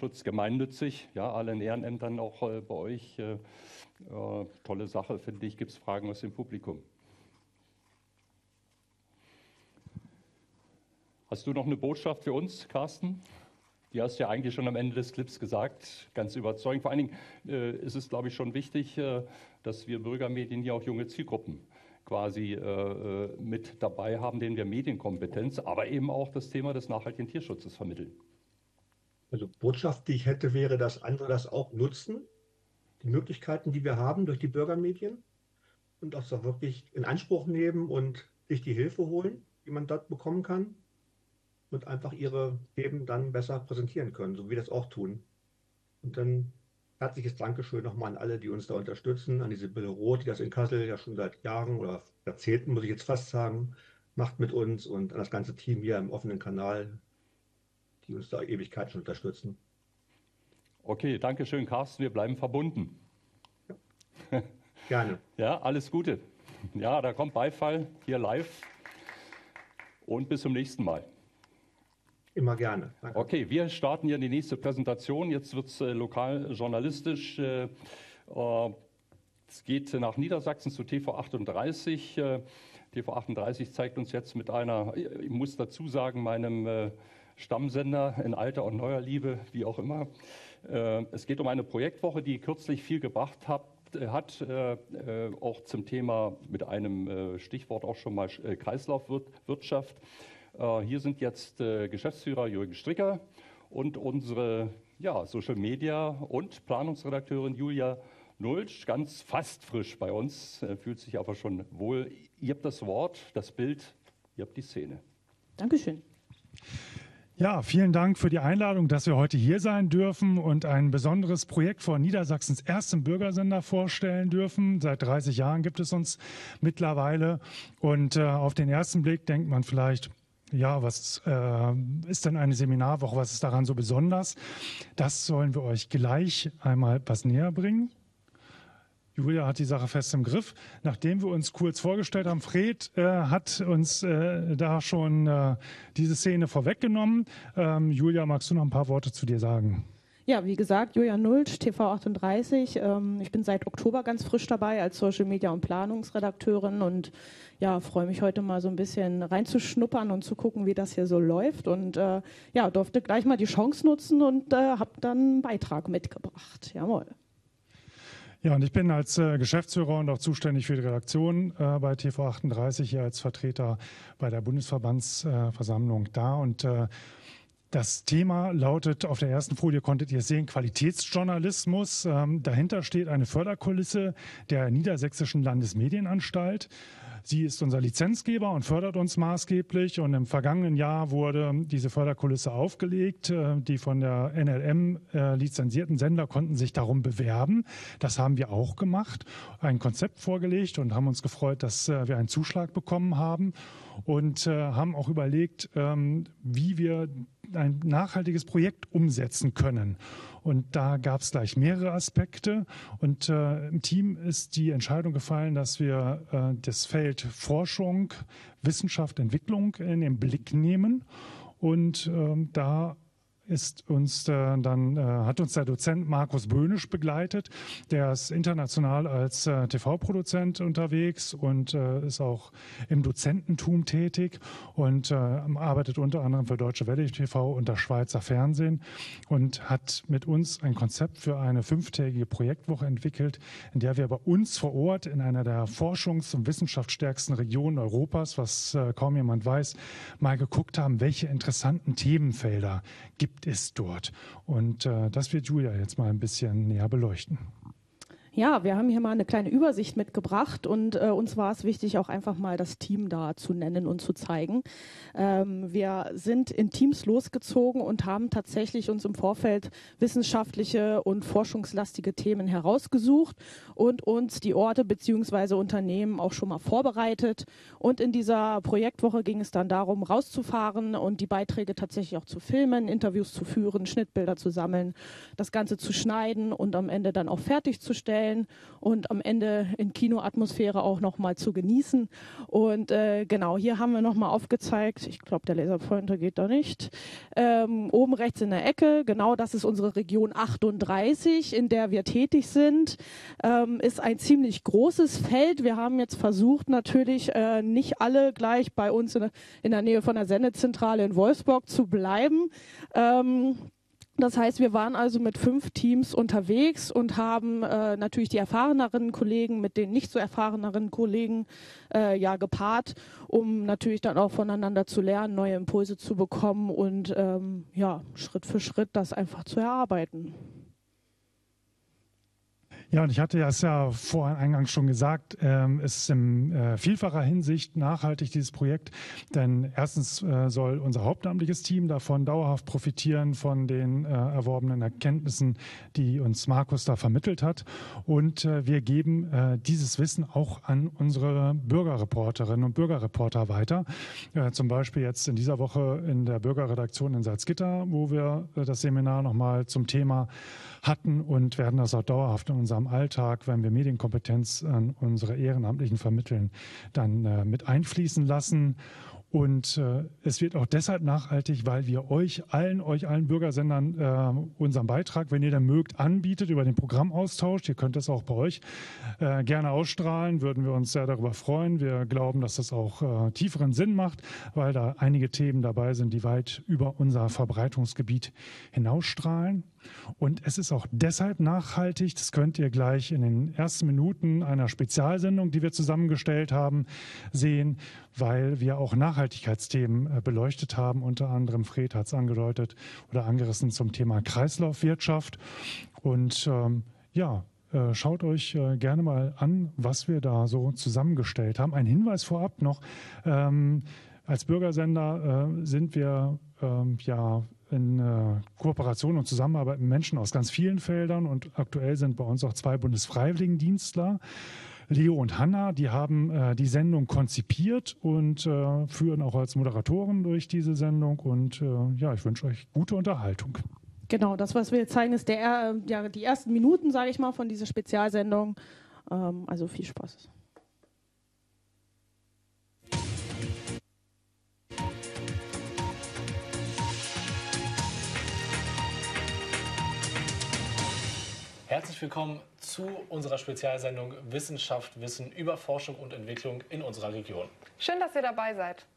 Tierschutz gemeinnützig, ja, alle in Ehrenämtern auch bei euch. Tolle Sache, finde ich. Gibt es Fragen aus dem Publikum? Hast du noch eine Botschaft für uns, Carsten? Die hast du ja eigentlich schon am Ende des Clips gesagt, ganz überzeugend. Vor allen Dingen ist es, glaube ich, schon wichtig, dass wir Bürgermedien hier auch junge Zielgruppen quasi mit dabei haben, denen wir Medienkompetenz, aber eben auch das Thema des nachhaltigen Tierschutzes vermitteln. Also Botschaft, die ich hätte, wäre, dass andere das auch nutzen, die Möglichkeiten, die wir haben durch die Bürgermedien und das auch wirklich in Anspruch nehmen und sich die Hilfe holen, die man dort bekommen kann und einfach ihre Themen dann besser präsentieren können, so wie wir das auch tun. Und dann herzliches Dankeschön nochmal an alle, die uns da unterstützen, an die Sibylle Roth, die das in Kassel ja schon seit Jahren oder Jahrzehnten, muss ich jetzt fast sagen, macht mit uns und an das ganze Team hier im offenen Kanal, die uns da Ewigkeiten schon unterstützen. Okay, danke schön, Carsten. Wir bleiben verbunden. Ja. Gerne. Ja, alles Gute. Ja, da kommt Beifall hier live und bis zum nächsten Mal. Immer gerne. Danke. Okay, wir starten hier in die nächste Präsentation. Jetzt wird es lokal journalistisch. Es geht nach Niedersachsen zu TV38. TV38 zeigt uns jetzt mit einer, ich muss dazu sagen, meinem Stammsender in alter und neuer Liebe, wie auch immer. Es geht um eine Projektwoche, die kürzlich viel gebracht hat, auch zum Thema mit einem Stichwort auch schon mal Kreislaufwirtschaft. Hier sind jetzt Geschäftsführer Jürgen Stricker und unsere Social Media und Planungsredakteurin Julia Nultsch, ganz fast frisch bei uns, fühlt sich aber schon wohl. Ihr habt das Wort, das Bild, ihr habt die Szene. Dankeschön. Ja, vielen Dank für die Einladung, dass wir heute hier sein dürfen und ein besonderes Projekt von Niedersachsens erstem Bürgersender vorstellen dürfen. Seit 30 Jahren gibt es uns mittlerweile und auf den ersten Blick denkt man vielleicht, ja, was ist denn eine Seminarwoche, was ist daran so besonders? Das sollen wir euch gleich einmal was näher bringen. Julia hat die Sache fest im Griff. Nachdem wir uns kurz vorgestellt haben, Fred hat uns da schon diese Szene vorweggenommen. Julia, magst du noch ein paar Worte zu dir sagen? Ja, wie gesagt, Julia Nultsch, TV38. Ich bin seit Oktober ganz frisch dabei als Social Media und Planungsredakteurin und ja, freue mich heute mal so ein bisschen reinzuschnuppern und zu gucken, wie das hier so läuft. Und ja, durfte gleich mal die Chance nutzen und habe dann einen Beitrag mitgebracht. Jawohl. Ja, und ich bin als Geschäftsführer und auch zuständig für die Redaktion bei TV38 hier als Vertreter bei der Bundesverbandsversammlung da und das Thema lautet, auf der ersten Folie konntet ihr sehen, Qualitätsjournalismus. Dahinter steht eine Förderkulisse der Niedersächsischen Landesmedienanstalt. Sie ist unser Lizenzgeber und fördert uns maßgeblich. Und im vergangenen Jahr wurde diese Förderkulisse aufgelegt. Die von der NLM lizenzierten Sender konnten sich darum bewerben. Das haben wir auch gemacht, ein Konzept vorgelegt und haben uns gefreut, dass wir einen Zuschlag bekommen haben und haben auch überlegt, wie wir ein nachhaltiges Projekt umsetzen können. Und da gab es gleich mehrere Aspekte. Und im Team ist die Entscheidung gefallen, dass wir das Feld Forschung, Wissenschaft, Entwicklung in den Blick nehmen. Und da hat uns der Dozent Markus Böhnisch begleitet. Der ist international als TV-Produzent unterwegs und ist auch im Dozententum tätig und arbeitet unter anderem für Deutsche Welle TV und das Schweizer Fernsehen und hat mit uns ein Konzept für eine 5-tägige Projektwoche entwickelt, in der wir bei uns vor Ort in einer der forschungs- und wissenschaftsstärksten Regionen Europas, was kaum jemand weiß, mal geguckt haben, welche interessanten Themenfelder gibt es dort. Und das wird Julia jetzt mal ein bisschen näher beleuchten. Ja, wir haben hier mal eine kleine Übersicht mitgebracht und uns war es wichtig, auch einfach mal das Team da zu nennen und zu zeigen. Wir sind in Teams losgezogen und haben tatsächlich uns im Vorfeld wissenschaftliche und forschungslastige Themen herausgesucht und uns die Orte bzw. Unternehmen auch schon mal vorbereitet. Und in dieser Projektwoche ging es dann darum, rauszufahren und die Beiträge tatsächlich auch zu filmen, Interviews zu führen, Schnittbilder zu sammeln, das Ganze zu schneiden und am Ende dann auch fertigzustellen. teilen und am Ende in Kinoatmosphäre auch nochmal zu genießen. Und genau, hier haben wir nochmal aufgezeigt, ich glaube, der Laserpointer geht da nicht, oben rechts in der Ecke, genau das ist unsere Region 38, in der wir tätig sind, ist ein ziemlich großes Feld. Wir haben jetzt versucht, natürlich nicht alle gleich bei uns in der Nähe von der Sendezentrale in Wolfsburg zu bleiben. Das heißt, wir waren also mit 5 Teams unterwegs und haben natürlich die erfahreneren Kollegen mit den nicht so erfahreneren Kollegen gepaart, um natürlich dann auch voneinander zu lernen, neue Impulse zu bekommen und Schritt für Schritt das einfach zu erarbeiten. Ja, und ich hatte es ja vorhin eingangs schon gesagt, es ist in vielfacher Hinsicht nachhaltig, dieses Projekt. Denn erstens soll unser hauptamtliches Team davon dauerhaft profitieren, von den erworbenen Erkenntnissen, die uns Markus da vermittelt hat. Und wir geben dieses Wissen auch an unsere Bürgerreporterinnen und Bürgerreporter weiter. Zum Beispiel jetzt in dieser Woche in der Bürgerredaktion in Salzgitter, wo wir das Seminar nochmal zum Thema hatten und werden das auch dauerhaft in unserem Alltag, wenn wir Medienkompetenz an unsere Ehrenamtlichen vermitteln, dann mit einfließen lassen. Und es wird auch deshalb nachhaltig, weil wir euch allen Bürgersendern unseren Beitrag, wenn ihr den mögt, anbietet über den Programmaustausch. Ihr könnt das auch bei euch gerne ausstrahlen, würden wir uns sehr darüber freuen. Wir glauben, dass das auch tieferen Sinn macht, weil da einige Themen dabei sind, die weit über unser Verbreitungsgebiet hinausstrahlen. Und es ist auch deshalb nachhaltig, das könnt ihr gleich in den ersten Minuten einer Spezialsendung, die wir zusammengestellt haben, sehen, weil wir auch Nachhaltigkeitsthemen beleuchtet haben. Unter anderem Fred hat es angedeutet oder angerissen zum Thema Kreislaufwirtschaft. Und schaut euch gerne mal an, was wir da so zusammengestellt haben. Ein Hinweis vorab noch, als Bürgersender sind wir in Kooperation und Zusammenarbeit mit Menschen aus ganz vielen Feldern und aktuell sind bei uns auch 2 Bundesfreiwilligendienstler, Leo und Hanna, die haben die Sendung konzipiert und führen auch als Moderatoren durch diese Sendung und ich wünsche euch gute Unterhaltung. Genau, das, was wir jetzt zeigen, ist die ersten Minuten, sage ich mal, von dieser Spezialsendung. Also viel Spaß. Herzlich willkommen zu unserer Spezialsendung Wissenschaft, Wissen über Forschung und Entwicklung in unserer Region. Schön, dass ihr dabei seid.